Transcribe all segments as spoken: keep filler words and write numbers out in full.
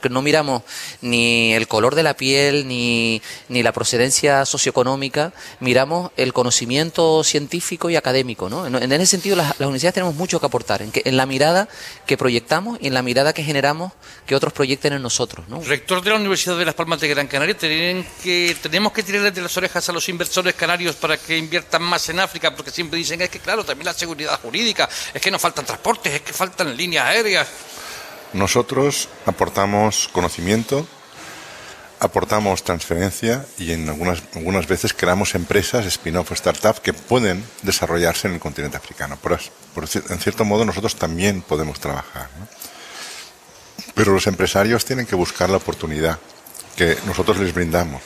que no miramos ni el color de la piel ni, ni la procedencia socioeconómica, miramos el conocimiento científico y académico, ¿no? En, en ese sentido las, las universidades tenemos mucho que aportar, en, que, en la mirada que proyectamos y en la mirada que generamos que otros proyecten en nosotros, ¿no? Rector de la Universidad de Las Palmas de Gran Canaria, tienen que, tenemos que tirarles de las orejas a los inversores canarios para que inviertan más en África, porque siempre dicen, es que claro, también la seguridad jurídica, es que nos faltan transportes, es que faltan líneas aéreas. Nosotros aportamos conocimiento, aportamos transferencia y en algunas, algunas veces creamos empresas, spin-off, startup que pueden desarrollarse en el continente africano. Por, por, en cierto modo nosotros también podemos trabajar, ¿no? Pero los empresarios tienen que buscar la oportunidad que nosotros les brindamos.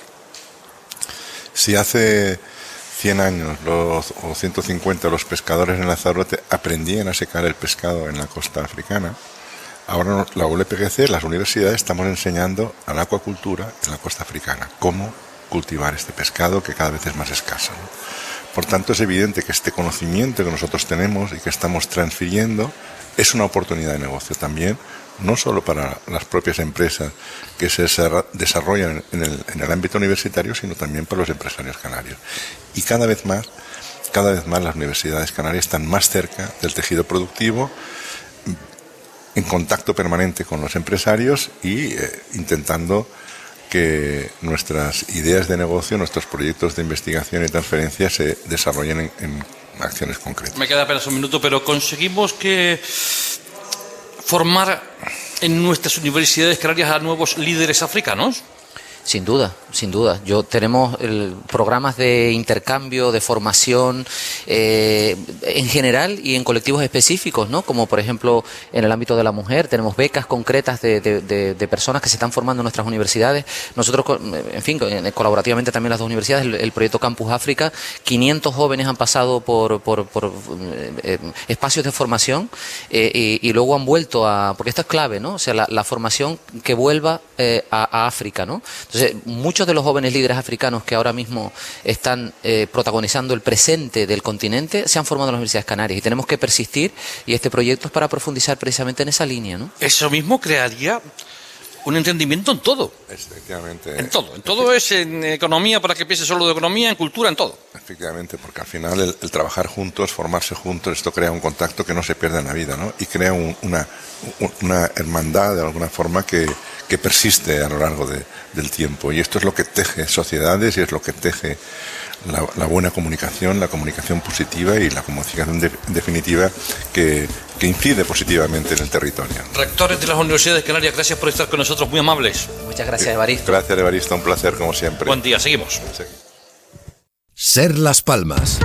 Si hace cien años los, o ciento cincuenta los pescadores en Lanzarote aprendían a secar el pescado en la costa africana, ahora la U L P G C, las universidades, estamos enseñando a la acuacultura en la costa africana, cómo cultivar este pescado que cada vez es más escaso, ¿no? Por tanto, es evidente que este conocimiento que nosotros tenemos y que estamos transfiriendo es una oportunidad de negocio también, no solo para las propias empresas que se desarrollan en el, en el ámbito universitario, sino también para los empresarios canarios. Y cada vez más, cada vez más las universidades canarias están más cerca del tejido productivo, en contacto permanente con los empresarios y eh, intentando que nuestras ideas de negocio, nuestros proyectos de investigación y transferencia se desarrollen en, en acciones concretas. Me queda apenas un minuto, pero ¿conseguimos que formar en nuestras universidades canarias a nuevos líderes africanos? Sin duda, sin duda. Yo tenemos el, programas de intercambio, de formación, eh, en general y en colectivos específicos, ¿no? Como por ejemplo en el ámbito de la mujer, tenemos becas concretas de, de, de, de personas que se están formando en nuestras universidades. Nosotros, en fin, colaborativamente también las dos universidades, el, el proyecto Campus África, quinientos jóvenes han pasado por, por, por eh, espacios de formación eh, y, y luego han vuelto a, porque esto es clave, ¿no? O sea, la, la formación que vuelva eh, a, a África, ¿no? Entonces, muchos de los jóvenes líderes africanos que ahora mismo están eh, protagonizando el presente del continente se han formado en las universidades canarias y tenemos que persistir, y este proyecto es para profundizar precisamente en esa línea, ¿no? Eso mismo crearía un entendimiento en todo. Efectivamente. En todo. En todo es en economía, para que piense solo de economía, en cultura, en todo. Efectivamente, porque al final el, el trabajar juntos, formarse juntos, esto crea un contacto que no se pierde en la vida, ¿no? Y crea un, una, una hermandad de alguna forma que, que persiste a lo largo de, del tiempo. Y esto es lo que teje sociedades y es lo que teje la, la buena comunicación, la comunicación positiva y la comunicación de, definitiva que, que incide positivamente en el territorio. Rectores de las Universidades Canarias, gracias por estar con nosotros, muy amables. Muchas gracias, Evaristo. Gracias, Evaristo, un placer como siempre. Buen día, seguimos. Ser Las Palmas.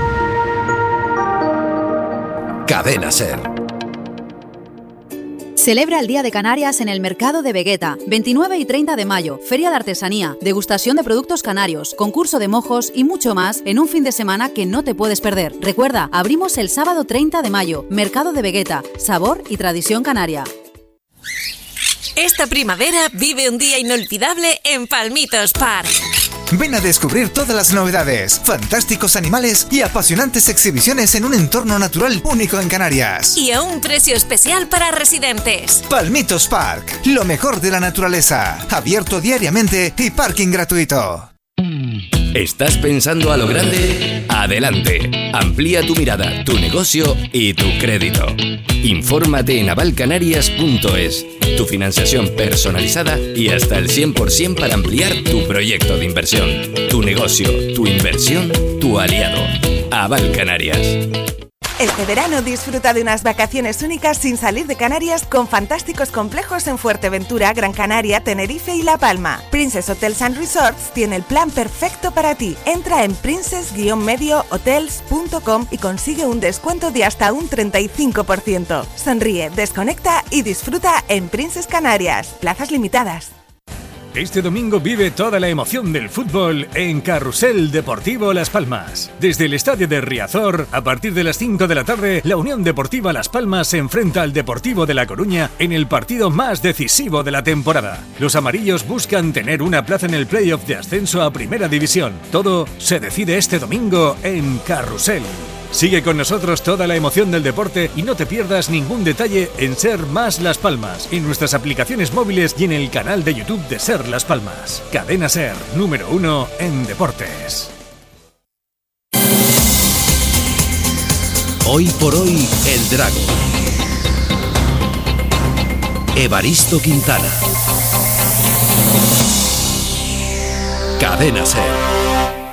Cadena Ser. Celebra el Día de Canarias en el Mercado de Vegueta, veintinueve y treinta de mayo, feria de artesanía, degustación de productos canarios, concurso de mojos y mucho más en un fin de semana que no te puedes perder. Recuerda, abrimos el sábado treinta de mayo, Mercado de Vegueta, sabor y tradición canaria. Esta primavera vive un día inolvidable en Palmitos Park. Ven a descubrir todas las novedades, fantásticos animales y apasionantes exhibiciones en un entorno natural único en Canarias. Y a un precio especial para residentes. Palmitos Park, lo mejor de la naturaleza. Abierto diariamente y parking gratuito. ¿Estás pensando a lo grande? Adelante. Amplía tu mirada, tu negocio y tu crédito. Infórmate en avalcanarias punto es. Tu financiación personalizada y hasta el cien por ciento para ampliar tu proyecto de inversión. Tu negocio, tu inversión, tu aliado. Aval Canarias. Este verano disfruta de unas vacaciones únicas sin salir de Canarias con fantásticos complejos en Fuerteventura, Gran Canaria, Tenerife y La Palma. Princess Hotels and Resorts tiene el plan perfecto para ti. Entra en princess medio hotels punto com y consigue un descuento de hasta un treinta y cinco por ciento. Sonríe, desconecta y disfruta en Princess Canarias. Plazas limitadas. Este domingo vive toda la emoción del fútbol en Carrusel Deportivo Las Palmas. Desde el estadio de Riazor, a partir de las cinco de la tarde, la Unión Deportiva Las Palmas se enfrenta al Deportivo de La Coruña en el partido más decisivo de la temporada. Los amarillos buscan tener una plaza en el playoff de ascenso a Primera División. Todo se decide este domingo en Carrusel. Sigue con nosotros toda la emoción del deporte y no te pierdas ningún detalle en Ser Más Las Palmas, en nuestras aplicaciones móviles y en el canal de YouTube de Ser Las Palmas. Cadena Ser, número uno en deportes. Hoy por hoy, el Drago. Evaristo Quintana. Cadena Ser.